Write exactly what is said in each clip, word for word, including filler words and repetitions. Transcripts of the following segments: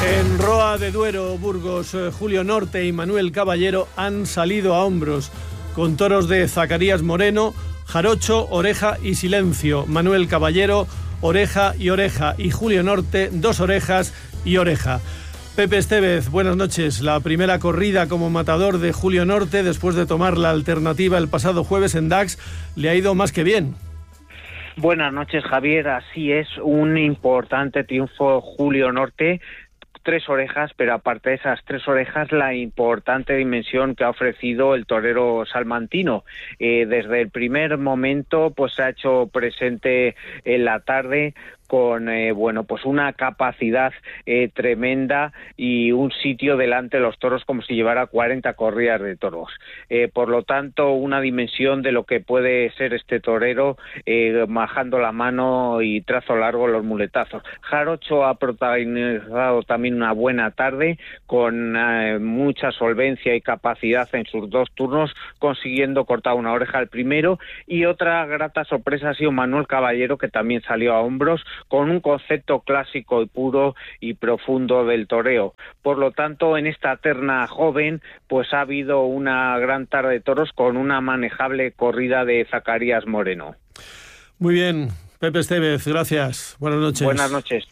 En Roa de Duero, Burgos, Julio Norte y Manuel Caballero han salido a hombros con toros de Zacarías Moreno, Jarocho, Oreja y Silencio. Manuel Caballero, oreja y oreja, y Julio Norte, dos orejas y oreja. Pepe Estévez, buenas noches. La primera corrida como matador de Julio Norte, después de tomar la alternativa el pasado jueves en Dax, le ha ido más que bien. Buenas noches, Javier. Así es, un importante triunfo Julio Norte. Tres orejas, pero aparte de esas tres orejas, la importante dimensión que ha ofrecido el torero salmantino. Eh, desde el primer momento, pues se ha hecho presente en la tarde con eh, bueno pues una capacidad eh, tremenda y un sitio delante de los toros como si llevara cuarenta corridas de toros. Eh, por lo tanto, una dimensión de lo que puede ser este torero, eh, majando la mano y trazo largo los muletazos. Jarocho ha protagonizado también una buena tarde con eh, mucha solvencia y capacidad en sus dos turnos, consiguiendo cortar una oreja al primero, y otra grata sorpresa ha sido Manuel Caballero, que también salió a hombros con un concepto clásico y puro y profundo del toreo. Por lo tanto, en esta terna joven, pues ha habido una gran tarde de toros con una manejable corrida de Zacarías Moreno. Muy bien, Pepe Estévez, gracias. Buenas noches. Buenas noches.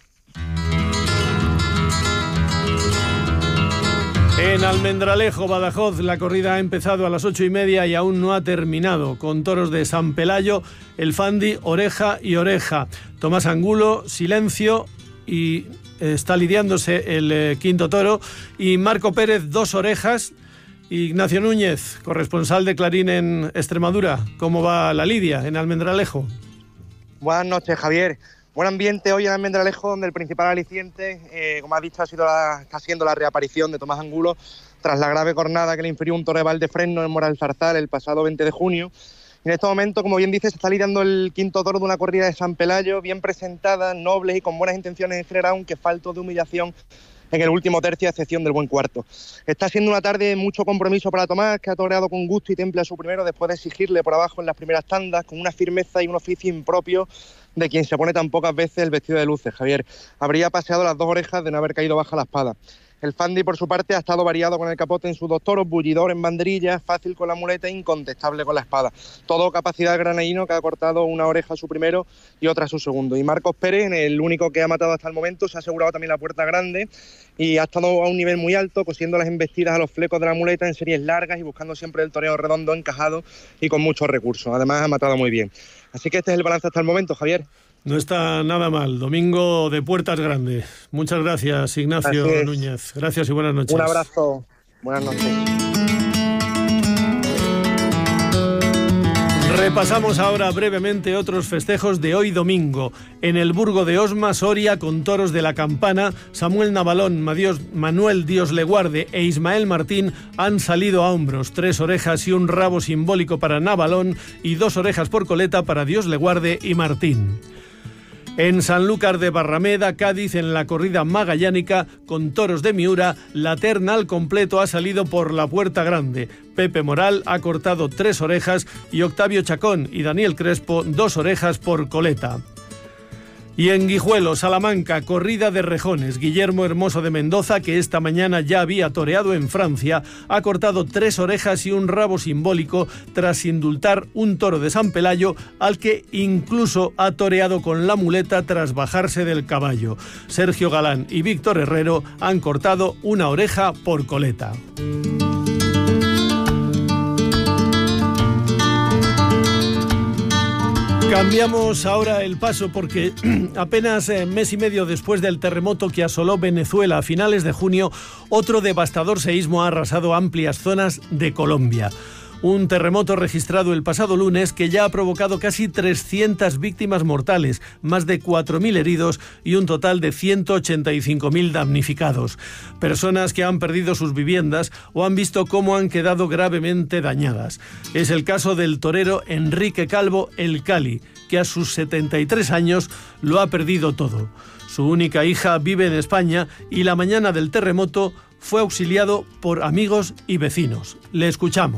En Almendralejo, Badajoz, la corrida ha empezado a las ocho y media y aún no ha terminado, con toros de San Pelayo, El Fandi, oreja y oreja. Tomás Angulo, Silencio, y está lidiándose el eh, quinto toro, y Marco Pérez, dos orejas. Ignacio Núñez, corresponsal de Clarín en Extremadura, ¿cómo va la lidia en Almendralejo? Buenas noches, Javier. Buen ambiente hoy en Almendralejo, donde el principal aliciente, eh, como has dicho, ha sido la, está siendo la reaparición de Tomás Angulo tras la grave cornada que le infirió un toro de Valdefresno en Moral Zarzal el pasado veinte de junio. Y en este momento, como bien dices, se está lidiando el quinto toro de una corrida de San Pelayo, bien presentada, noble y con buenas intenciones en general, aunque falto de humillación en el último tercio, a excepción del buen cuarto. Está siendo una tarde de mucho compromiso para Tomás, que ha toreado con gusto y temple a su primero después de exigirle por abajo en las primeras tandas, con una firmeza y un oficio impropio de quien se pone tan pocas veces el vestido de luces. Javier, habría paseado las dos orejas de no haber caído baja la espada. El Fandi, por su parte, ha estado variado con el capote en sus dos toros, bullidor en banderilla, fácil con la muleta e incontestable con la espada. Todo capacidad del granaíno, que ha cortado una oreja a su primero y otra a su segundo. Y Marcos Pérez, el único que ha matado hasta el momento, se ha asegurado también la puerta grande y ha estado a un nivel muy alto, cosiendo las embestidas a los flecos de la muleta en series largas y buscando siempre el toreo redondo, encajado y con muchos recursos. Además, ha matado muy bien. Así que este es el balance hasta el momento, Javier. No está nada mal. Domingo de puertas grandes. Muchas gracias, Ignacio Núñez. Gracias y buenas noches. Un abrazo. Buenas noches. Repasamos ahora brevemente otros festejos de hoy domingo. En el Burgo de Osma, Soria, con toros de la Campana, Samuel Navalón, Manuel Dios le guarde e Ismael Martín han salido a hombros. Tres orejas y un rabo simbólico para Navalón y dos orejas por coleta para Dios le guarde y Martín. En Sanlúcar de Barrameda, Cádiz, en la corrida magallánica, con toros de Miura, la terna al completo ha salido por la puerta grande. Pepe Moral ha cortado tres orejas y Octavio Chacón y Daniel Crespo dos orejas por coleta. Y en Guijuelo, Salamanca, corrida de rejones. Guillermo Hermoso de Mendoza, que esta mañana ya había toreado en Francia, ha cortado tres orejas y un rabo simbólico tras indultar un toro de San Pelayo, al que incluso ha toreado con la muleta tras bajarse del caballo. Sergio Galán y Víctor Herrero han cortado una oreja por coleta. Cambiamos ahora el paso porque apenas eh, mes y medio después del terremoto que asoló Venezuela a finales de junio, otro devastador seísmo ha arrasado amplias zonas de Colombia. Un terremoto registrado el pasado lunes que ya ha provocado casi trescientas víctimas mortales, más de cuatro mil heridos y un total de ciento ochenta y cinco mil damnificados. Personas que han perdido sus viviendas o han visto cómo han quedado gravemente dañadas. Es el caso del torero Enrique Calvo El Cali, que a sus setenta y tres años lo ha perdido todo. Su única hija vive en España y la mañana del terremoto fue auxiliado por amigos y vecinos. Le escuchamos.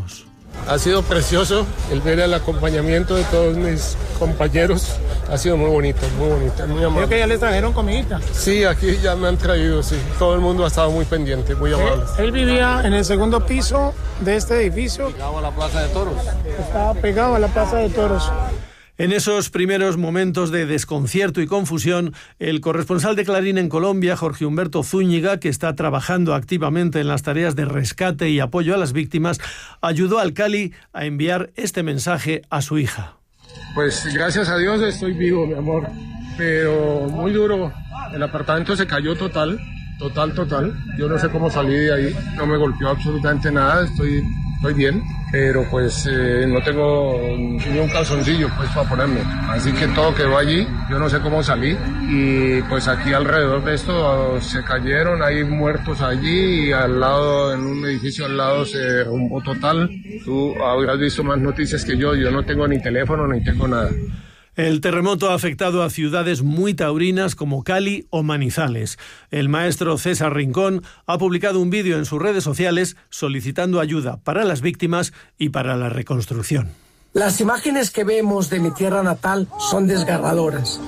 Ha sido precioso el ver el acompañamiento de todos mis compañeros. Ha sido muy bonito, muy bonito, muy amable. Creo que ya les trajeron comidita. Sí, aquí ya me han traído, sí. Todo el mundo ha estado muy pendiente, muy amable. Él, él vivía en el segundo piso de este edificio. Pegado a la Plaza de Toros. Estaba pegado a la Plaza de Toros. En esos primeros momentos de desconcierto y confusión, el corresponsal de Clarín en Colombia, Jorge Humberto Zúñiga, que está trabajando activamente en las tareas de rescate y apoyo a las víctimas, ayudó al Cali a enviar este mensaje a su hija. Pues gracias a Dios estoy vivo, mi amor, pero muy duro. El apartamento se cayó total, total, total. Yo no sé cómo salí de ahí, no me golpeó absolutamente nada, estoy... Estoy bien, pero pues eh, no tengo ni un calzoncillo pues para ponerme. Así que todo quedó allí, yo no sé cómo salí. Y pues aquí alrededor de esto se cayeron, hay muertos allí y al lado, en un edificio al lado se derrumbó total. Tú habrás visto más noticias que yo, yo no tengo ni teléfono ni tengo nada. El terremoto ha afectado a ciudades muy taurinas como Cali o Manizales. El maestro César Rincón ha publicado un vídeo en sus redes sociales solicitando ayuda para las víctimas y para la reconstrucción. Las imágenes que vemos de mi tierra natal son desgarradoras.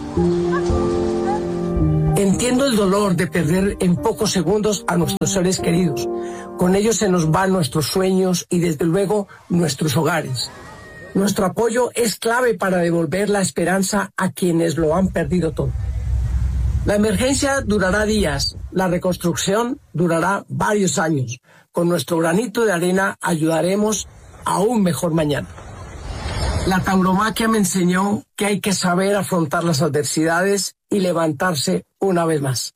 Entiendo el dolor de perder en pocos segundos a nuestros seres queridos. Con ellos se nos van nuestros sueños y desde luego nuestros hogares. Nuestro apoyo es clave para devolver la esperanza a quienes lo han perdido todo. La emergencia durará días, la reconstrucción durará varios años. Con nuestro granito de arena ayudaremos a un mejor mañana. La tauromaquia me enseñó que hay que saber afrontar las adversidades y levantarse una vez más.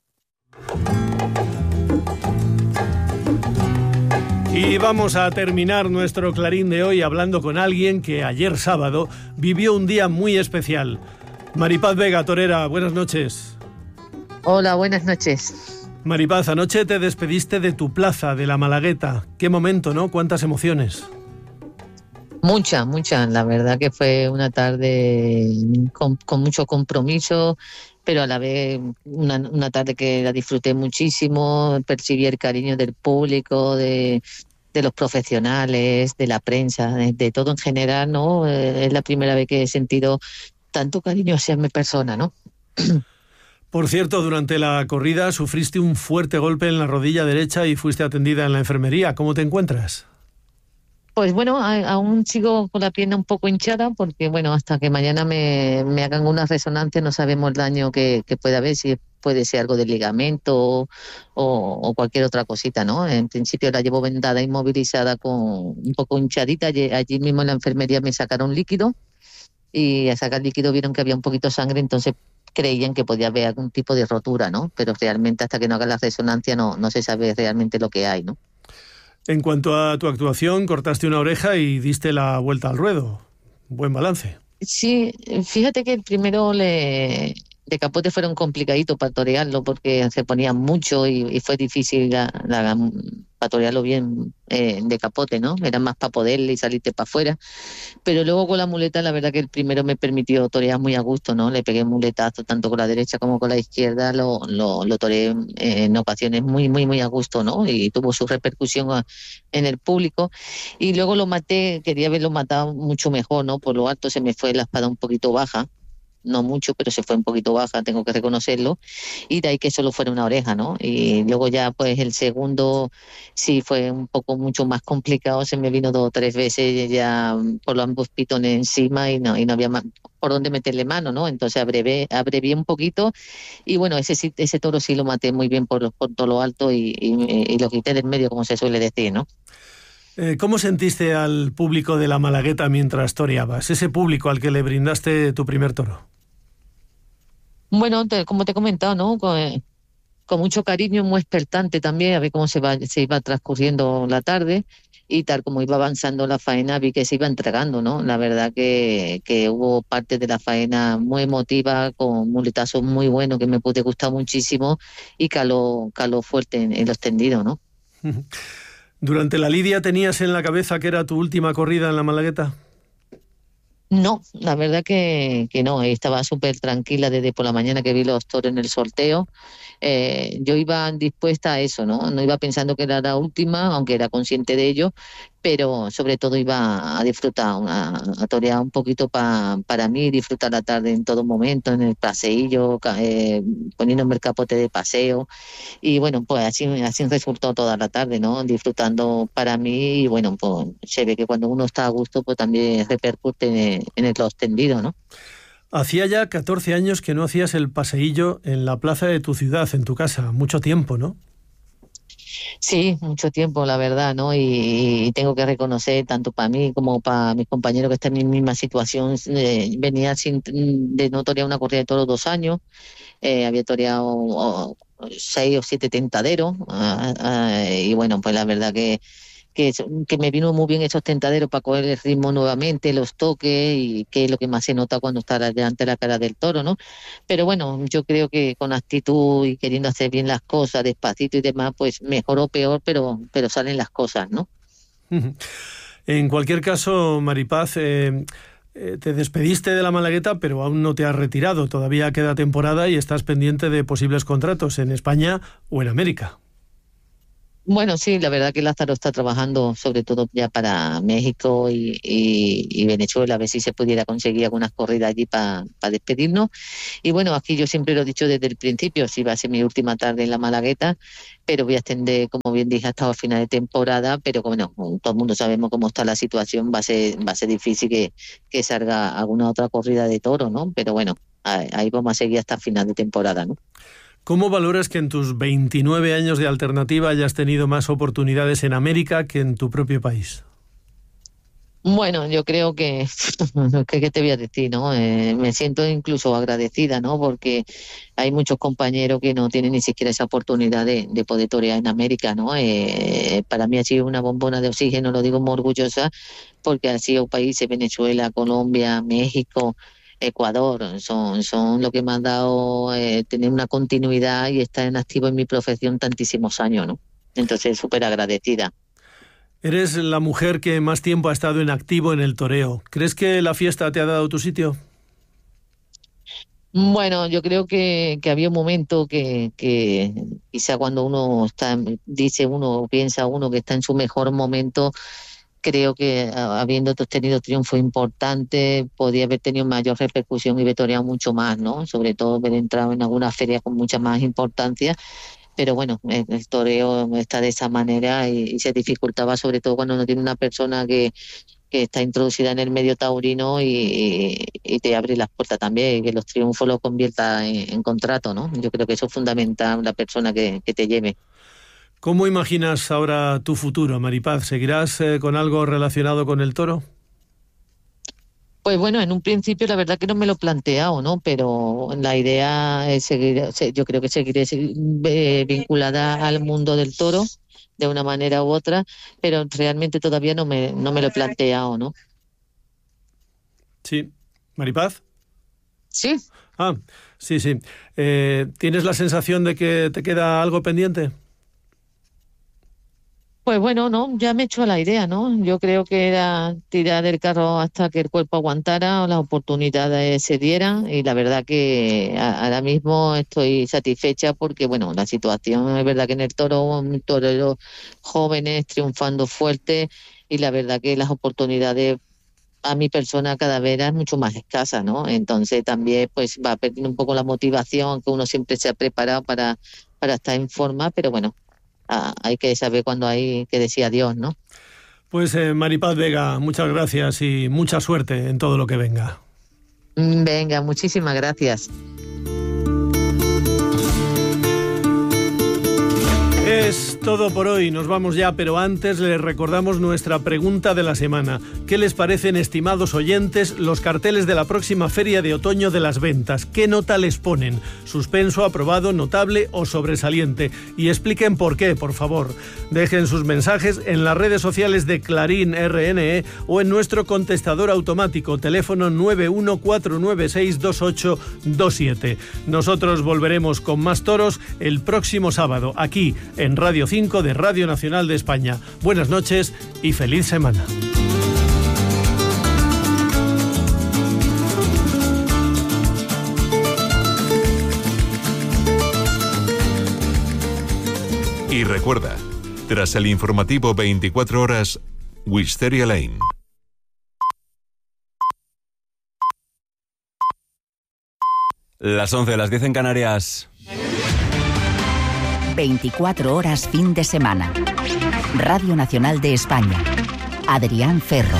Y vamos a terminar nuestro Clarín de hoy hablando con alguien que ayer sábado vivió un día muy especial. Maripaz Vega, torera, buenas noches. Hola, buenas noches. Maripaz, anoche te despediste de tu plaza, de la Malagueta. Qué momento, ¿no? Cuántas emociones. Mucha, mucha. La verdad que fue una tarde con, con mucho compromiso, pero a la vez una, una tarde que la disfruté muchísimo, percibí el cariño del público, de, de los profesionales, de la prensa, de, de todo en general, ¿no? Eh, es la primera vez que he sentido tanto cariño hacia mi persona, ¿no? Por cierto, durante la corrida sufriste un fuerte golpe en la rodilla derecha y fuiste atendida en la enfermería. ¿Cómo te encuentras? Pues bueno, a, aún sigo con la pierna un poco hinchada porque, bueno, hasta que mañana me, me hagan una resonancia no sabemos el daño que, que puede haber, si puede ser algo de ligamento o, o cualquier otra cosita, ¿no? En principio la llevo vendada, inmovilizada, con un poco hinchadita. Allí, allí mismo en la enfermería me sacaron líquido y al sacar líquido vieron que había un poquito de sangre, entonces creían que podía haber algún tipo de rotura, ¿no? Pero realmente hasta que no hagan la resonancia no, no se sabe realmente lo que hay, ¿no? En cuanto a tu actuación, cortaste una oreja y diste la vuelta al ruedo. Buen balance. Sí, fíjate que el primero le, de capote fueron complicaditos para torearlo porque se ponía mucho y, y fue difícil la, la, para torearlo bien eh, de capote, ¿no? Era más para poderle y salirte para afuera. Pero luego con la muleta, la verdad que el primero me permitió torear muy a gusto, ¿no? Le pegué muletazo tanto con la derecha como con la izquierda, lo, lo, lo toreé eh, en ocasiones muy, muy, muy a gusto, ¿no? Y tuvo su repercusión a, en el público. Y luego lo maté, quería haberlo matado mucho mejor, ¿no? Por lo alto se me fue la espada un poquito baja. No mucho, pero se fue un poquito baja, tengo que reconocerlo, y de ahí que solo fuera una oreja, ¿no? Y luego ya pues el segundo sí fue un poco mucho más complicado, se me vino dos o tres veces ya por los ambos pitones encima y no, y no había más por dónde meterle mano, ¿no? Entonces abrevé, abrevé un poquito y bueno, ese ese toro sí lo maté muy bien por, por todo lo alto y, y, y lo quité del medio, como se suele decir, ¿no? ¿Cómo sentiste al público de la Malagueta mientras toreabas? Ese público al que le brindaste tu primer toro. Bueno, te, como te he comentado, ¿no? Con, con mucho cariño, muy expectante también, a ver cómo se, va, se iba transcurriendo la tarde y tal como iba avanzando la faena, vi que se iba entregando, ¿no? La verdad que, que hubo parte de la faena muy emotiva, con muletazos muy buenos que me pude gustar muchísimo y caló, caló fuerte en, en los tendidos, ¿no? ¿Durante la lidia tenías en la cabeza que era tu última corrida en la Malagueta? No, la verdad que, que no, estaba súper tranquila desde por la mañana que vi los toros en el sorteo. Eh, yo iba dispuesta a eso, ¿no? No iba pensando que era la última, aunque era consciente de ello, pero sobre todo iba a disfrutar, a, a torear un poquito pa, para mí, disfrutar la tarde en todo momento, en el paseillo, eh, poniéndome el capote de paseo, y bueno, pues así, así resultó toda la tarde, ¿no? Disfrutando para mí, y bueno, pues se ve que cuando uno está a gusto, pues también repercute en, en el los tendido, ¿no? Hacía ya catorce años que no hacías el paseillo en la plaza de tu ciudad, en tu casa, mucho tiempo, ¿no? Sí, mucho tiempo, la verdad, ¿no? Y, y tengo que reconocer, tanto para mí como para mis compañeros que están en mi misma situación, eh, venía sin, de no torear una corrida de toros dos años, eh, había toreado oh, seis o siete tentaderos, uh, uh, y bueno, pues la verdad que Que, que me vino muy bien esos tentaderos para coger el ritmo nuevamente, los toques, y que es lo que más se nota cuando está delante de la cara del toro, ¿no? Pero bueno, yo creo que con actitud y queriendo hacer bien las cosas, despacito y demás, pues mejor o peor, pero, pero salen las cosas, ¿no? En cualquier caso, Maripaz, eh, eh, te despediste de la Malagueta, pero aún no te has retirado. Todavía queda temporada y estás pendiente de posibles contratos en España o en América. Bueno, sí, la verdad que Lázaro está trabajando sobre todo ya para México y, y, y Venezuela, a ver si se pudiera conseguir algunas corridas allí para pa despedirnos. Y bueno, aquí yo siempre lo he dicho desde el principio, si va a ser mi última tarde en la Malagueta, pero voy a extender, como bien dije, hasta el final de temporada, pero bueno, todo el mundo sabemos cómo está la situación, va a ser, va a ser difícil que, que salga alguna otra corrida de toro, ¿no? Pero bueno, ahí, ahí vamos a seguir hasta el final de temporada, ¿no? ¿Cómo valoras que en tus veintinueve años de alternativa hayas tenido más oportunidades en América que en tu propio país? Bueno, yo creo que, ¿qué te voy a decir, no? Eh, me siento incluso agradecida, ¿no? Porque hay muchos compañeros que no tienen ni siquiera esa oportunidad de, de poder torear en América, ¿no? Eh, para mí ha sido una bombona de oxígeno, lo digo muy orgullosa, porque han sido países, Venezuela, Colombia, México, Ecuador, son, son lo que me han dado eh, tener una continuidad y estar en activo en mi profesión tantísimos años, ¿no? Entonces, súper agradecida. Eres la mujer que más tiempo ha estado en activo en el toreo. ¿Crees que la fiesta te ha dado tu sitio? Bueno, yo creo que, que había un momento que, que quizá cuando uno está, dice uno, piensa uno que está en su mejor momento, creo que habiendo tenido triunfo importante, podía haber tenido mayor repercusión y haber toreado mucho más, ¿no? Sobre todo haber entrado en alguna feria con mucha más importancia. Pero bueno, el, el toreo está de esa manera y, y se dificultaba sobre todo cuando no tiene una persona que, que está introducida en el medio taurino y, y, y te abre las puertas también, y que los triunfos los convierta en, en contrato, ¿no? Yo creo que eso es fundamental, la persona que, que te lleve. ¿Cómo imaginas ahora tu futuro, Maripaz? ¿Seguirás eh, con algo relacionado con el toro? Pues bueno, en un principio la verdad que no me lo he planteado, ¿no? Pero la idea es seguir, yo creo que seguiré eh, vinculada al mundo del toro de una manera u otra, pero realmente todavía no me, no me lo he planteado, ¿no? Sí. ¿Maripaz? Sí. Ah, sí, sí. Eh, ¿Tienes la sensación de que te queda algo pendiente? Pues bueno, no, ya me he hecho la idea, ¿no? Yo creo que era tirar del carro hasta que el cuerpo aguantara o las oportunidades se dieran, y la verdad que ahora mismo estoy satisfecha porque, bueno, la situación es verdad que en el toro, toreros jóvenes triunfando fuerte, y la verdad que las oportunidades a mi persona cada vez es mucho más escasa, ¿no? Entonces también pues va perdiendo un poco la motivación, que uno siempre se ha preparado para, para estar en forma, pero bueno, Ah, hay que saber cuándo hay que decir adiós, ¿no? Pues eh, Maripaz Vega, muchas gracias y mucha suerte en todo lo que venga. Venga, muchísimas gracias. Es todo por hoy, nos vamos ya, pero antes les recordamos nuestra pregunta de la semana. ¿Qué les parecen, estimados oyentes, los carteles de la próxima Feria de Otoño de las Ventas? ¿Qué nota les ponen? ¿Suspenso, aprobado, notable o sobresaliente? Y expliquen por qué, por favor. Dejen sus mensajes en las redes sociales de Clarín R N E o en nuestro contestador automático, teléfono nueve uno cuatro nueve seis dos ocho dos siete. Nosotros volveremos con más toros el próximo sábado, aquí en Radio cinco de Radio Nacional de España. Buenas noches y feliz semana. Y recuerda, tras el informativo veinticuatro horas, Wisteria Lane. Las once, las diez en Canarias. veinticuatro horas fin de semana. Radio Nacional de España. Adrián Ferro.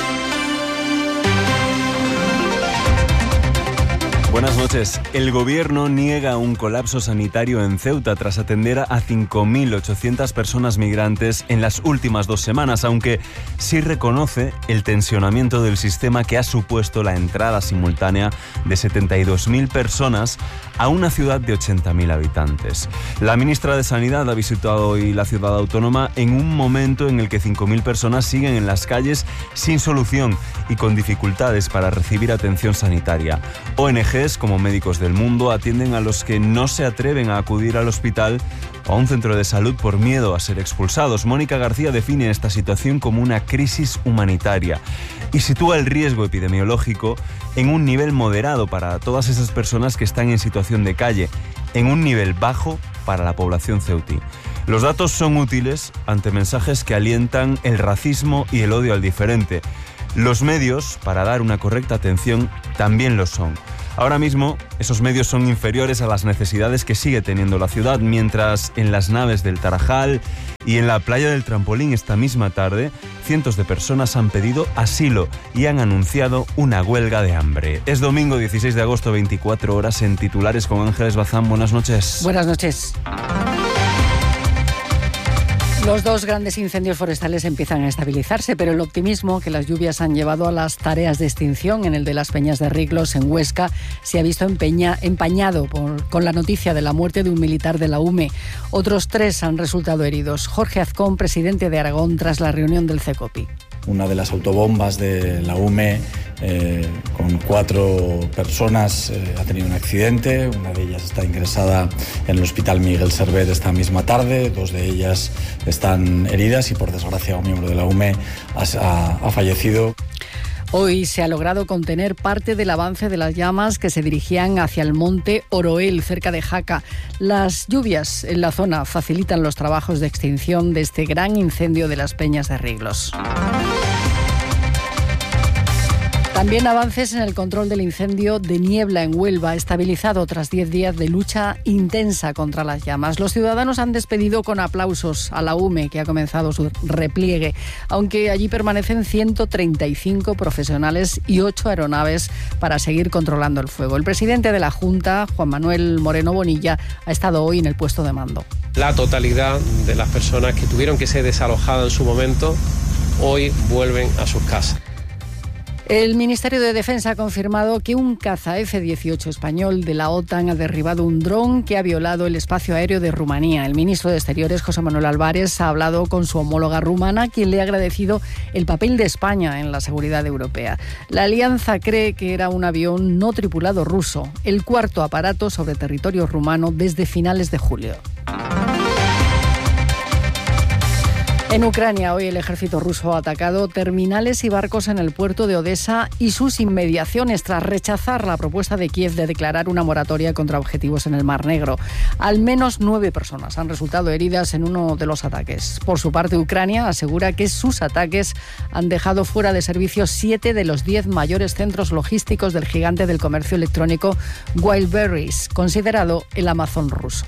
Buenas noches. El gobierno niega un colapso sanitario en Ceuta tras atender a cinco mil ochocientas personas migrantes en las últimas dos semanas, aunque sí reconoce el tensionamiento del sistema que ha supuesto la entrada simultánea de setenta y dos mil personas a una ciudad de ochenta mil habitantes. La ministra de Sanidad ha visitado hoy la ciudad autónoma en un momento en el que cinco mil personas siguen en las calles sin solución y con dificultades para recibir atención sanitaria. O N Ges como Médicos del Mundo atienden a los que no se atreven a acudir al hospital o a un centro de salud por miedo a ser expulsados. Mónica García define esta situación como una crisis humanitaria y sitúa el riesgo epidemiológico en un nivel moderado para todas esas personas que están en situación de calle, en un nivel bajo para la población ceutí. Los datos son útiles ante mensajes que alientan el racismo y el odio al diferente. Los medios, para dar una correcta atención, también lo son. Ahora mismo, esos medios son inferiores a las necesidades que sigue teniendo la ciudad, mientras en las naves del Tarajal y en la playa del Trampolín esta misma tarde, cientos de personas han pedido asilo y han anunciado una huelga de hambre. Es domingo dieciséis de agosto, veinticuatro horas en Titulares con Ángeles Bazán. Buenas noches. Buenas noches. Los dos grandes incendios forestales empiezan a estabilizarse, pero el optimismo que las lluvias han llevado a las tareas de extinción en el de las Peñas de Riglos, en Huesca, se ha visto empeña, empañado por, con la noticia de la muerte de un militar de la U M E. Otros tres han resultado heridos. Jorge Azcón, presidente de Aragón, tras la reunión del CECOPI. Una de las autobombas de la U M E eh, con cuatro personas eh, ha tenido un accidente. Una de ellas está ingresada en el Hospital Miguel Servet esta misma tarde. Dos de ellas están heridas y, por desgracia, un miembro de la U M E ha, ha fallecido. Hoy se ha logrado contener parte del avance de las llamas que se dirigían hacia el monte Oroel, cerca de Jaca. Las lluvias en la zona facilitan los trabajos de extinción de este gran incendio de las Peñas de Riglos. También avances en el control del incendio de Niebla en Huelva, estabilizado tras diez días de lucha intensa contra las llamas. Los ciudadanos han despedido con aplausos a la U M E, que ha comenzado su repliegue, aunque allí permanecen ciento treinta y cinco profesionales y ocho aeronaves para seguir controlando el fuego. El presidente de la Junta, Juan Manuel Moreno Bonilla, ha estado hoy en el puesto de mando. La totalidad de las personas que tuvieron que ser desalojadas en su momento, hoy vuelven a sus casas. El Ministerio de Defensa ha confirmado que un caza F dieciocho español de la OTAN ha derribado un dron que ha violado el espacio aéreo de Rumanía. El ministro de Exteriores, José Manuel Álvarez, ha hablado con su homóloga rumana, quien le ha agradecido el papel de España en la seguridad europea. La alianza cree que era un avión no tripulado ruso, el cuarto aparato sobre territorio rumano desde finales de julio. En Ucrania, hoy el ejército ruso ha atacado terminales y barcos en el puerto de Odesa y sus inmediaciones tras rechazar la propuesta de Kiev de declarar una moratoria contra objetivos en el Mar Negro. Al menos nueve personas han resultado heridas en uno de los ataques. Por su parte, Ucrania asegura que sus ataques han dejado fuera de servicio siete de los diez mayores centros logísticos del gigante del comercio electrónico Wildberries, considerado el Amazon ruso.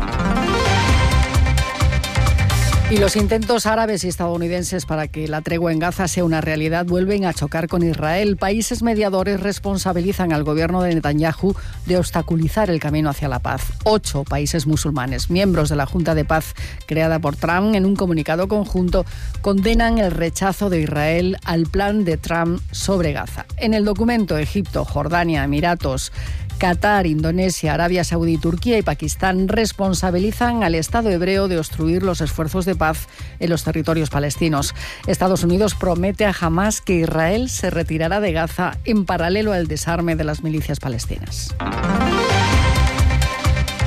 Y los intentos árabes y estadounidenses para que la tregua en Gaza sea una realidad vuelven a chocar con Israel. Países mediadores responsabilizan al gobierno de Netanyahu de obstaculizar el camino hacia la paz. Ocho países musulmanes, miembros de la Junta de Paz creada por Trump, en un comunicado conjunto condenan el rechazo de Israel al plan de Trump sobre Gaza. En el documento, Egipto, Jordania, Emiratos, Qatar, Indonesia, Arabia Saudí, Turquía y Pakistán responsabilizan al Estado hebreo de obstruir los esfuerzos de paz en los territorios palestinos. Estados Unidos promete a Hamás que Israel se retirará de Gaza en paralelo al desarme de las milicias palestinas.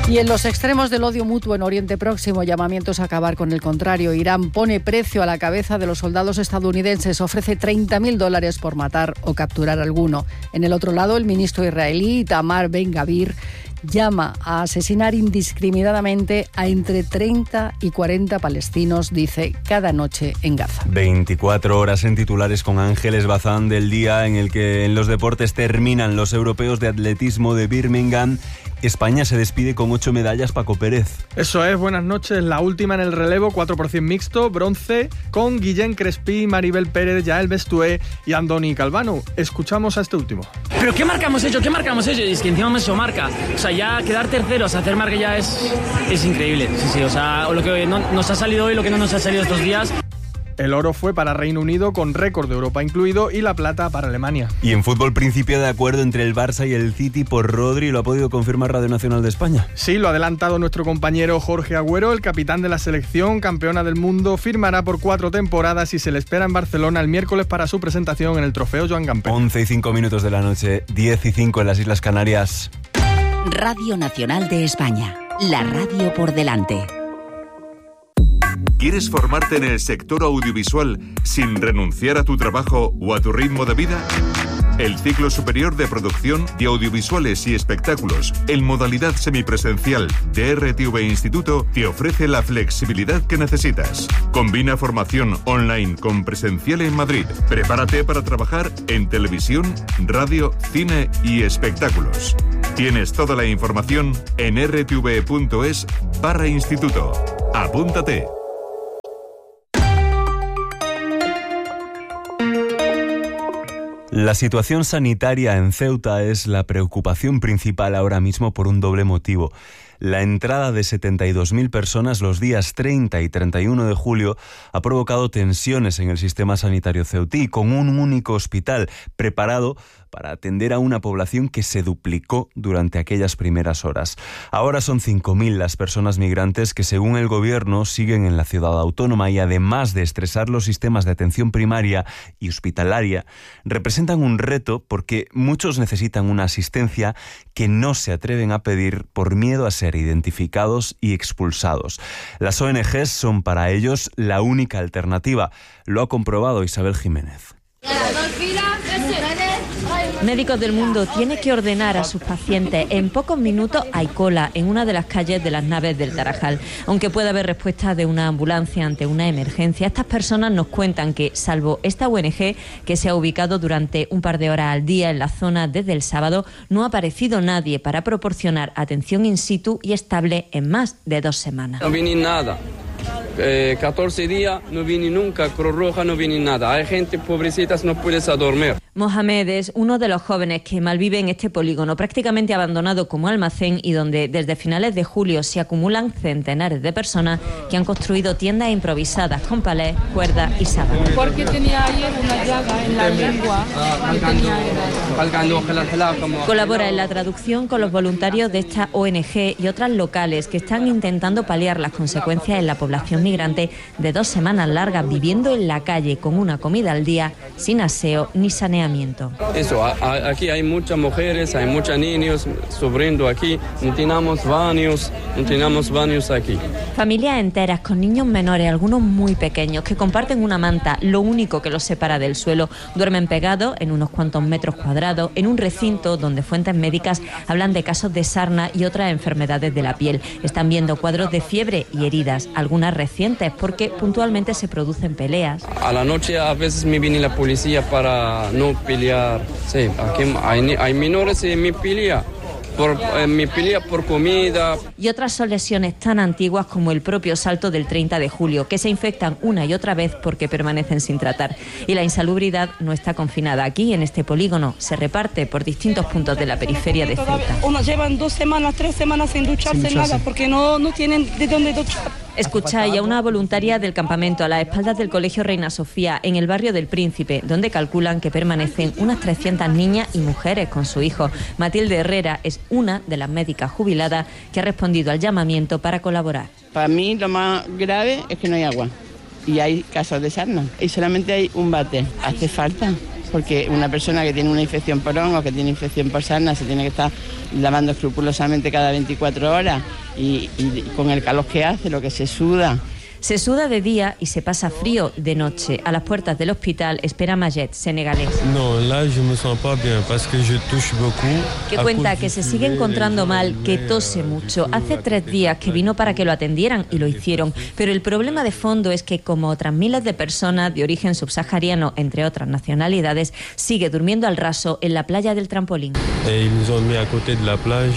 Y en los extremos del odio mutuo en Oriente Próximo, llamamientos a acabar con el contrario. Irán pone precio a la cabeza de los soldados estadounidenses, ofrece treinta mil dólares por matar o capturar a alguno. En el otro lado, el ministro israelí Itamar Ben-Gavir llama a asesinar indiscriminadamente a entre treinta y cuarenta palestinos, dice, cada noche en Gaza. veinticuatro horas en titulares con Ángeles Bazán, del día en el que en los deportes terminan los europeos de atletismo de Birmingham. España se despide con ocho medallas, Paco Pérez. Eso es, buenas noches. La última en el relevo, cuatro por cien mixto, bronce, con Guillén Crespí, Maribel Pérez, Yael Bestué y Andoni Calvano. Escuchamos a este último. ¿Pero qué marca hemos hecho? ¿Qué marca hemos hecho? Y es que encima hemos hecho marca. O sea, ya quedar terceros, hacer marca ya es, es increíble. Sí, sí, o sea, lo que no, nos ha salido hoy, lo que no nos ha salido estos días. El oro fue para Reino Unido, con récord de Europa incluido, y la plata para Alemania. Y en fútbol, principio de acuerdo entre el Barça y el City por Rodri, ¿lo ha podido confirmar Radio Nacional de España? Sí, lo ha adelantado nuestro compañero Jorge Agüero, el capitán de la selección, campeona del mundo, firmará por cuatro temporadas y se le espera en Barcelona el miércoles para su presentación en el Trofeo Joan Gamper. once y cinco minutos de la noche, diez y cinco en las Islas Canarias. Radio Nacional de España, la radio por delante. ¿Quieres formarte en el sector audiovisual sin renunciar a tu trabajo o a tu ritmo de vida? El ciclo superior de producción de audiovisuales y espectáculos en modalidad semipresencial de R T V Instituto te ofrece la flexibilidad que necesitas. Combina formación online con presencial en Madrid. Prepárate para trabajar en televisión, radio, cine y espectáculos. Tienes toda la información en r t v punto es barra instituto. Apúntate. La situación sanitaria en Ceuta es la preocupación principal ahora mismo por un doble motivo. La entrada de setenta y dos mil personas los días treinta y treinta y uno de julio ha provocado tensiones en el sistema sanitario ceutí, con un único hospital preparado para atender a una población que se duplicó durante aquellas primeras horas. Ahora son cinco mil las personas migrantes que, según el gobierno, siguen en la ciudad autónoma y, además de estresar los sistemas de atención primaria y hospitalaria, representan un reto porque muchos necesitan una asistencia que no se atreven a pedir por miedo a ser identificados y expulsados. Las O N Ges son para ellos la única alternativa. Lo ha comprobado Isabel Jiménez. Médicos del Mundo tiene que ordenar a sus pacientes. En pocos minutos hay cola en una de las calles de las Naves del Tarajal. Aunque pueda haber respuesta de una ambulancia ante una emergencia, estas personas nos cuentan que, salvo esta O N Ge, que se ha ubicado durante un par de horas al día en la zona desde el sábado, no ha aparecido nadie para proporcionar atención in situ y estable en más de dos semanas. No viene nada. Eh, catorce días, no viene nunca, Cruz Roja no viene nada. Hay gente pobrecitas, no puedes a dormir. Mohamed es uno de los jóvenes que malvive en este polígono, prácticamente abandonado como almacén y donde desde finales de julio se acumulan centenares de personas que han construido tiendas improvisadas con palés, cuerdas y sábanas. Porque tenía ayer una llaga en la lengua. Colabora en la traducción con los voluntarios de esta O N Ge y otras locales que están intentando paliar las consecuencias en la población migrante de dos semanas largas viviendo en la calle con una comida al día, sin aseo ni saneamiento. Eso, a, a, aquí hay muchas mujeres, hay muchos niños sufriendo aquí, no tenemos baños, no tenemos baños aquí. Familias enteras con niños menores, algunos muy pequeños, que comparten una manta, lo único que los separa del suelo. Duermen pegados en unos cuantos metros cuadrados, en un recinto donde fuentes médicas hablan de casos de sarna y otras enfermedades de la piel. Están viendo cuadros de fiebre y heridas, algunas recientes, porque puntualmente se producen peleas. A la noche a veces me viene la policía para no pelear. Sí, aquí hay, hay menores y me pelea. Por, eh, me pelea por comida. Y otras son lesiones tan antiguas como el propio salto del treinta de julio, que se infectan una y otra vez porque permanecen sin tratar. Y la insalubridad no está confinada aquí, en este polígono. Se reparte por distintos puntos de la periferia de Ceuta. Unos llevan dos semanas, tres semanas sin ducharse, sin nada, porque no, no tienen de dónde duchar. Escucháis a una voluntaria del campamento a las espaldas del Colegio Reina Sofía, en el barrio del Príncipe, donde calculan que permanecen unas trescientas niñas y mujeres con su hijo. Matilde Herrera es una de las médicas jubiladas que ha respondido al llamamiento para colaborar. Para mí lo más grave es que no hay agua y hay casos de sarna y solamente hay un bate. Hace falta, porque una persona que tiene una infección por hongo, que tiene infección por sarna, se tiene que estar lavando escrupulosamente cada veinticuatro horas y, y con el calor que hace, lo que se suda. Se suda de día y se pasa frío de noche. A las puertas del hospital espera Mayet, senegalés. No, là je me sens pas bien parce que je touche beaucoup. Que cuenta que se sigue encontrando mal, que tose mucho. Hace tres días que vino para que lo atendieran y lo hicieron. Pero el problema de fondo es que, como otras miles de personas de origen subsahariano, entre otras nacionalidades, sigue durmiendo al raso en la playa del Trampolín. Et ils nous ont mis à côté de la plage.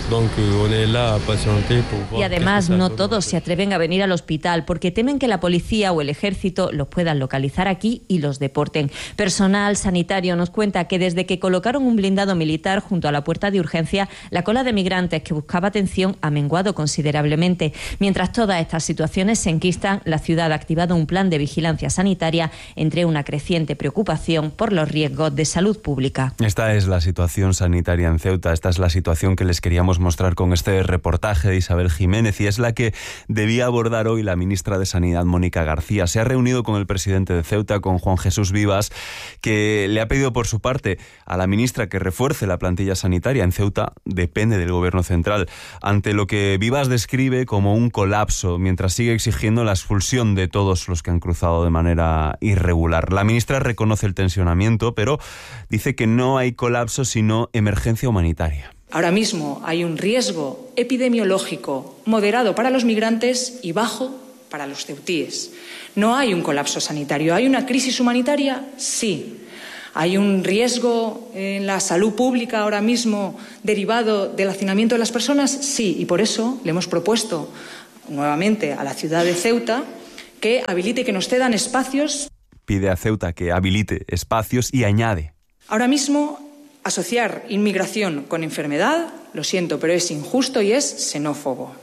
Y además no todos se atreven a venir al hospital porque temen que la policía o el ejército los puedan localizar aquí y los deporten. Personal sanitario nos cuenta que desde que colocaron un blindado militar junto a la puerta de urgencia, la cola de migrantes que buscaba atención ha menguado considerablemente. Mientras todas estas situaciones se enquistan, la ciudad ha activado un plan de vigilancia sanitaria entre una creciente preocupación por los riesgos de salud pública. Esta es la situación sanitaria en Ceuta, esta es la situación que les queríamos mostrar con este reportaje de Isabel Jiménez, y es la que debía abordar hoy la ministra de Sanidad, Mónica García. Se ha reunido con el presidente de Ceuta, con Juan Jesús Vivas, que le ha pedido por su parte a la ministra que refuerce la plantilla sanitaria. En Ceuta depende del gobierno central, ante lo que Vivas describe como un colapso, mientras sigue exigiendo la expulsión de todos los que han cruzado de manera irregular. La ministra reconoce el tensionamiento, pero dice que no hay colapso, sino emergencia humanitaria. Ahora mismo hay un riesgo epidemiológico moderado para los migrantes y bajo para los ceutíes. No hay un colapso sanitario. ¿Hay una crisis humanitaria? Sí. ¿Hay un riesgo en la salud pública ahora mismo derivado del hacinamiento de las personas? Sí. Y por eso le hemos propuesto nuevamente a la ciudad de Ceuta que habilite y que nos cedan espacios. Pide a Ceuta que habilite espacios y añade: ahora mismo, asociar inmigración con enfermedad, lo siento, pero es injusto y es xenófobo.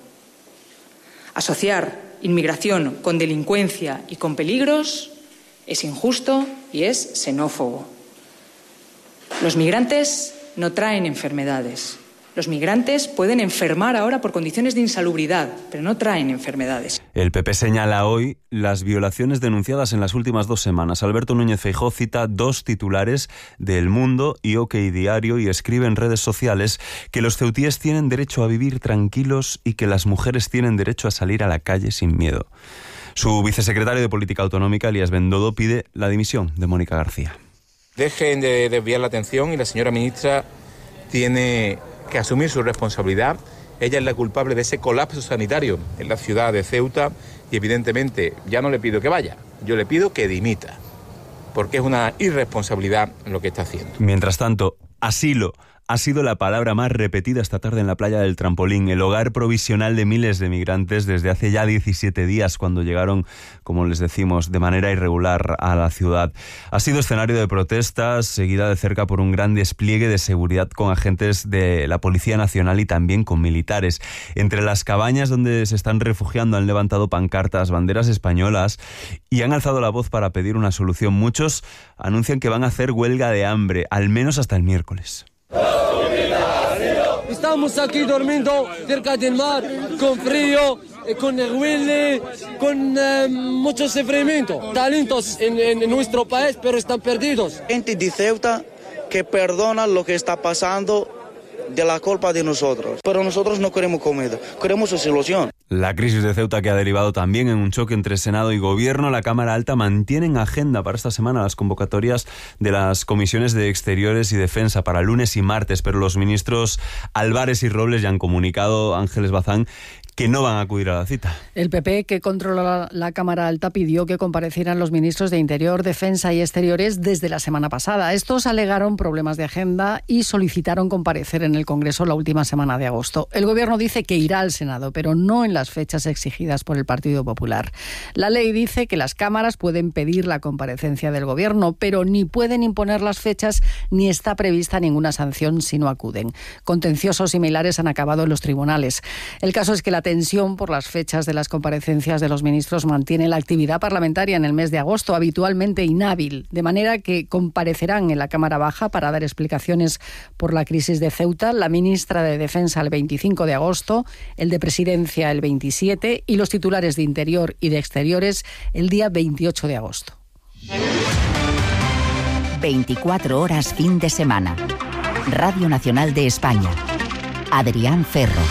Asociar inmigración con delincuencia y con peligros es injusto y es xenófobo. Los migrantes no traen enfermedades. Los migrantes pueden enfermar ahora por condiciones de insalubridad, pero no traen enfermedades. El P P señala hoy las violaciones denunciadas en las últimas dos semanas. Alberto Núñez Feijóo cita dos titulares de El Mundo y OK Diario y escribe en redes sociales que los ceutíes tienen derecho a vivir tranquilos y que las mujeres tienen derecho a salir a la calle sin miedo. Su vicesecretario de Política Autonómica, Elías Bendodo, pide la dimisión de Mónica García. Dejen de desviar la atención y la señora ministra tiene que asumir su responsabilidad. Ella es la culpable de ese colapso sanitario en la ciudad de Ceuta y evidentemente ya no le pido que vaya, yo le pido que dimita, porque es una irresponsabilidad lo que está haciendo. Mientras tanto, asilo ha sido la palabra más repetida esta tarde en la playa del Trampolín, el hogar provisional de miles de migrantes desde hace ya diecisiete días, cuando llegaron, como les decimos, de manera irregular a la ciudad. Ha sido escenario de protestas, seguida de cerca por un gran despliegue de seguridad con agentes de la Policía Nacional y también con militares. Entre las cabañas donde se están refugiando han levantado pancartas, banderas españolas y han alzado la voz para pedir una solución. Muchos anuncian que van a hacer huelga de hambre, al menos hasta el miércoles. Estamos aquí durmiendo cerca del mar, con frío, con el huele, con eh, mucho sufrimiento. Talentos en, en nuestro país, pero están perdidos. Gente de Ceuta que perdona lo que está pasando de la culpa de nosotros. Pero nosotros no queremos comida, queremos su solución. La crisis de Ceuta, que ha derivado también en un choque entre Senado y Gobierno. La Cámara Alta mantiene en agenda para esta semana las convocatorias de las comisiones de Exteriores y Defensa para lunes y martes, pero los ministros Álvarez y Robles ya han comunicado, Ángeles Bazán, que no van a acudir a la cita. El P P, que controla la Cámara Alta, pidió que comparecieran los ministros de Interior, Defensa y Exteriores desde la semana pasada. Estos alegaron problemas de agenda y solicitaron comparecer en el Congreso la última semana de agosto. El Gobierno dice que irá al Senado, pero no en las fechas exigidas por el Partido Popular. La ley dice que las cámaras pueden pedir la comparecencia del Gobierno, pero ni pueden imponer las fechas ni está prevista ninguna sanción si no acuden. Contenciosos similares han acabado en los tribunales. El caso es que la tensión por las fechas de las comparecencias de los ministros mantiene la actividad parlamentaria en el mes de agosto habitualmente inhábil, de manera que comparecerán en la Cámara Baja para dar explicaciones por la crisis de Ceuta la ministra de Defensa el veinticinco de agosto, el de Presidencia el veintisiete y los titulares de Interior y de Exteriores el día veintiocho de agosto. veinticuatro horas fin de semana. Radio Nacional de España. Adrián Ferro.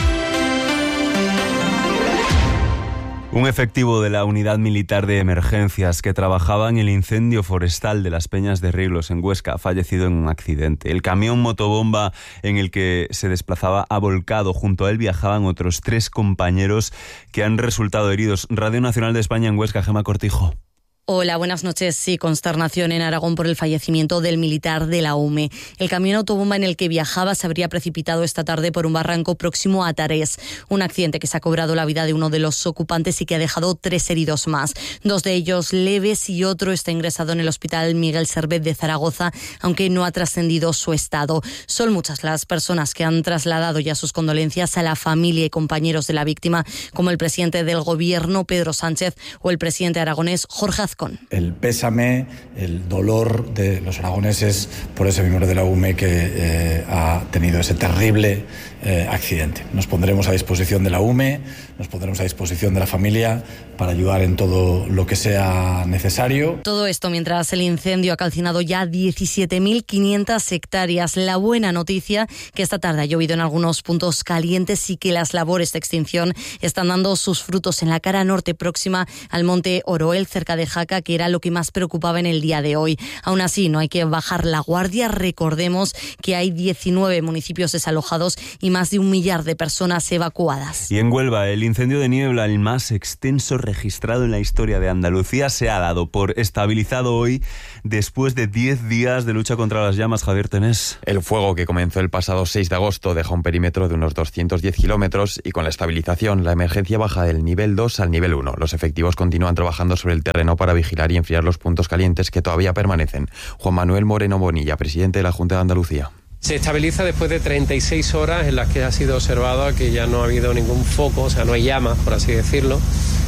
Un efectivo de la Unidad Militar de Emergencias que trabajaba en el incendio forestal de las Peñas de Rieglos en Huesca ha fallecido en un accidente. El camión motobomba en el que se desplazaba ha volcado. Junto a él viajaban otros tres compañeros que han resultado heridos. Radio Nacional de España en Huesca, Gemma Cortijo. Hola, buenas noches. Sí, consternación en Aragón por el fallecimiento del militar de la U M E. El camión autobomba en el que viajaba se habría precipitado esta tarde por un barranco próximo a Tarés. Un accidente que se ha cobrado la vida de uno de los ocupantes y que ha dejado tres heridos más. Dos de ellos leves y otro está ingresado en el Hospital Miguel Servet de Zaragoza, aunque no ha trascendido su estado. Son muchas las personas que han trasladado ya sus condolencias a la familia y compañeros de la víctima, como el presidente del Gobierno, Pedro Sánchez, o el presidente aragonés, Jorge Azcón. El pésame, el dolor de los aragoneses por ese miembro de la U M E que eh, ha tenido ese terrible eh, accidente. Nos pondremos a disposición de la U M E, nos pondremos a disposición de la familia para ayudar en todo lo que sea necesario. Todo esto mientras el incendio ha calcinado ya diecisiete mil quinientas hectáreas. La buena noticia, que esta tarde ha llovido en algunos puntos calientes y que las labores de extinción están dando sus frutos en la cara norte próxima al monte Oroel, cerca de Jaca, que era lo que más preocupaba en el día de hoy. Aún así, no hay que bajar la guardia. Recordemos que hay diecinueve municipios desalojados y más de un millar de personas evacuadas. Y en Huelva, el incendio de niebla, el más extenso registrado en la historia de Andalucía, se ha dado por estabilizado hoy después de diez días de lucha contra las llamas. Javier Tenés. El fuego, que comenzó el pasado seis de agosto, deja un perímetro de unos doscientos diez kilómetros y con la estabilización, la emergencia baja del nivel dos al nivel uno. Los efectivos continúan trabajando sobre el terreno para vigilar y enfriar los puntos calientes que todavía permanecen. Juan Manuel Moreno Bonilla, presidente de la Junta de Andalucía. Se estabiliza después de treinta y seis horas en las que ha sido observado que ya no ha habido ningún foco, o sea, no hay llamas, por así decirlo,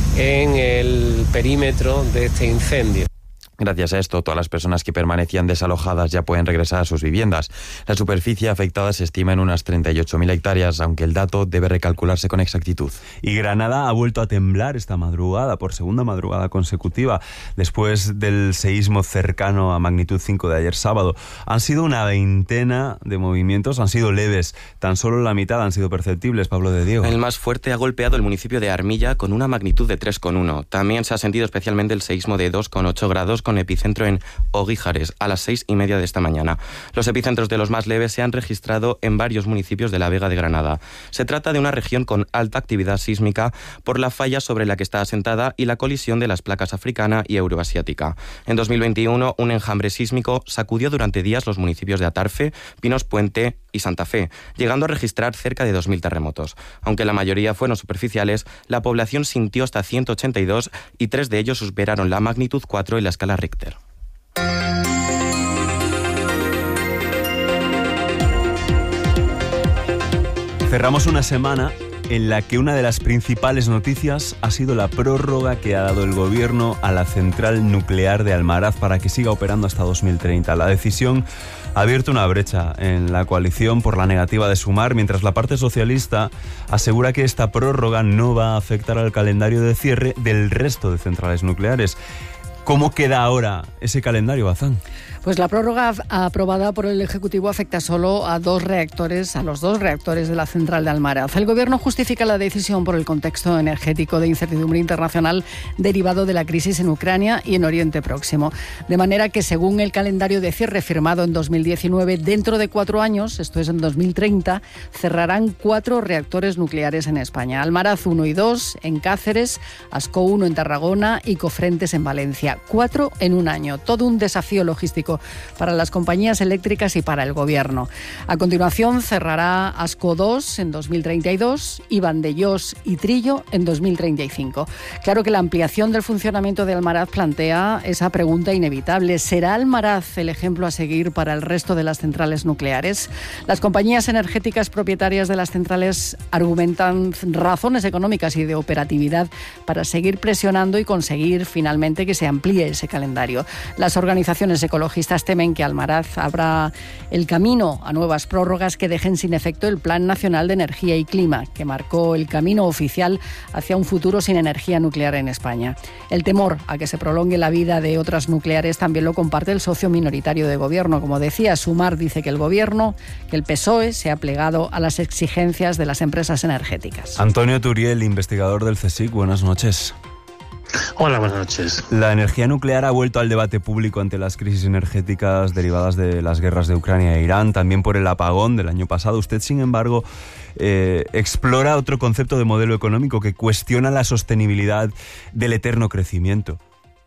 en el perímetro de este incendio. Gracias a esto, todas las personas que permanecían desalojadas ya pueden regresar a sus viviendas. La superficie afectada se estima en unas treinta y ocho mil hectáreas, aunque el dato debe recalcularse con exactitud. Y Granada ha vuelto a temblar esta madrugada, por segunda madrugada consecutiva, después del seísmo cercano a magnitud cinco de ayer sábado. Han sido una veintena de movimientos, han sido leves, tan solo la mitad han sido perceptibles. Pablo de Diego. El más fuerte ha golpeado el municipio de Armilla con una magnitud de tres coma uno. También se ha sentido especialmente el seísmo de dos coma ocho grados con epicentro en Oguijares a las seis y media de esta mañana. Los epicentros de los más leves se han registrado en varios municipios de la Vega de Granada. Se trata de una región con alta actividad sísmica por la falla sobre la que está asentada y la colisión de las placas africana y euroasiática. En dos mil veintiuno, un enjambre sísmico sacudió durante días los municipios de Atarfe, Pinos Puente y Santa Fe, llegando a registrar cerca de dos mil terremotos. Aunque la mayoría fueron superficiales, la población sintió hasta ciento ochenta y dos y tres de ellos superaron la magnitud cuatro en la escala Richter. Cerramos una semana en la que una de las principales noticias ha sido la prórroga que ha dado el Gobierno a la central nuclear de Almaraz para que siga operando hasta dos mil treinta. La decisión ha abierto una brecha en la coalición por la negativa de sumar, mientras la parte socialista asegura que esta prórroga no va a afectar al calendario de cierre del resto de centrales nucleares. ¿Cómo queda ahora ese calendario, Bazán? Pues la prórroga aprobada por el Ejecutivo afecta solo a dos reactores, a los dos reactores de la central de Almaraz. El Gobierno justifica la decisión por el contexto energético de incertidumbre internacional derivado de la crisis en Ucrania y en Oriente Próximo. De manera que, según el calendario de cierre firmado en dos mil diecinueve, dentro de cuatro años, esto es en dos mil treinta, cerrarán cuatro reactores nucleares en España. Almaraz uno y dos en Cáceres, Ascó uno en Tarragona y Cofrentes en Valencia. Cuatro en un año. Todo un desafío logístico para las compañías eléctricas y para el Gobierno. A continuación cerrará Ascó dos en dos mil treinta y dos y Vandellós y Trillo en dos mil treinta y cinco. Claro que la ampliación del funcionamiento de Almaraz plantea esa pregunta inevitable. ¿Será Almaraz el ejemplo a seguir para el resto de las centrales nucleares? Las compañías energéticas propietarias de las centrales argumentan razones económicas y de operatividad para seguir presionando y conseguir finalmente que se amplíe amplíe ese calendario. Las organizaciones ecologistas temen que Almaraz abra el camino a nuevas prórrogas que dejen sin efecto el Plan Nacional de Energía y Clima, que marcó el camino oficial hacia un futuro sin energía nuclear en España. El temor a que se prolongue la vida de otras nucleares también lo comparte el socio minoritario de gobierno. Como decía, Sumar dice que el gobierno, que el P S O E, se ha plegado a las exigencias de las empresas energéticas. Antonio Turiel, investigador del CSIC, buenas noches. Hola, buenas noches. La energía nuclear ha vuelto al debate público ante las crisis energéticas derivadas de las guerras de Ucrania e Irán, también por el apagón del año pasado. Usted, sin embargo, eh, explora otro concepto de modelo económico que cuestiona la sostenibilidad del eterno crecimiento.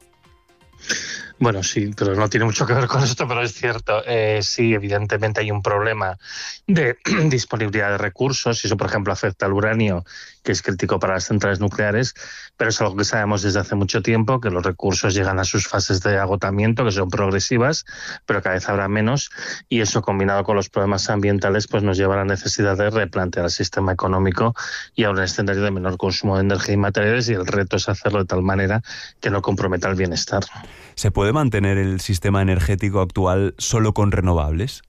Bueno, sí, pero no tiene mucho que ver con esto, pero es cierto. Eh, sí, evidentemente hay un problema de disponibilidad de recursos y eso, por ejemplo, afecta al uranio, que es crítico para las centrales nucleares, pero es algo que sabemos desde hace mucho tiempo, que los recursos llegan a sus fases de agotamiento, que son progresivas, pero cada vez habrá menos, y eso combinado con los problemas ambientales pues nos lleva a la necesidad de replantear el sistema económico y a un escenario de menor consumo de energía y materiales, y el reto es hacerlo de tal manera que no comprometa el bienestar. ¿Se puede mantener el sistema energético actual solo con renovables?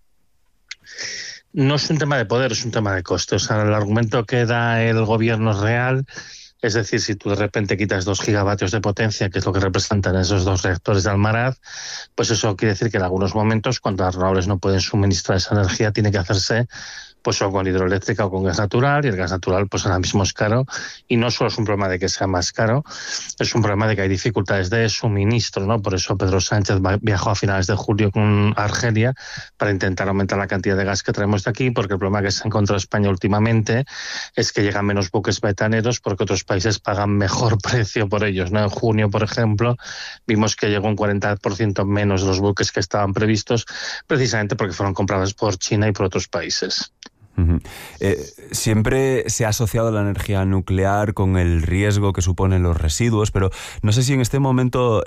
No es un tema de poder, es un tema de coste. O sea, el argumento que da el gobierno es real. Es decir, si tú de repente quitas dos gigavatios de potencia, que es lo que representan esos dos reactores de Almaraz, pues eso quiere decir que en algunos momentos, cuando las renovables no pueden suministrar esa energía, tiene que hacerse pues o con hidroeléctrica o con gas natural, y el gas natural pues ahora mismo es caro, y no solo es un problema de que sea más caro, es un problema de que hay dificultades de suministro, ¿no? Por eso Pedro Sánchez viajó a finales de julio con Argelia para intentar aumentar la cantidad de gas que traemos de aquí, porque el problema que se ha encontrado España últimamente es que llegan menos buques metaneros porque otros países pagan mejor precio por ellos, ¿no? En junio, por ejemplo, vimos que llegó un cuarenta por ciento menos de los buques que estaban previstos, precisamente porque fueron comprados por China y por otros países. Uh-huh. Eh, siempre se ha asociado la energía nuclear con el riesgo que suponen los residuos, pero no sé si en este momento